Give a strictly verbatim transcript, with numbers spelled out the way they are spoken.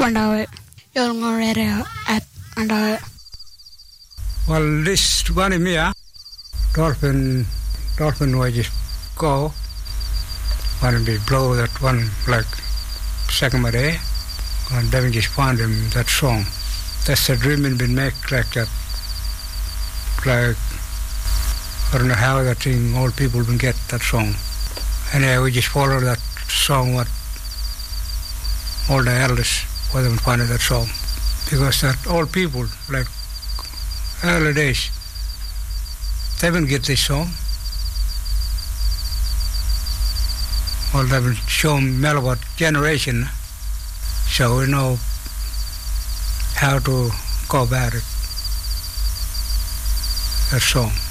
Mandawe. You're more at Mandawe. Well, this one in me, dolphin, dolphin will just go, one be blow that one like second day, and then just find him that song. That's the dream in been make like that, like I don't know how that thing all people can get that song. Anyway, we just follow that song what all the elders for them find that song, because that old people like early days, they didn't get this song. Well, they will show them about generation, so we know how to go about it, that song.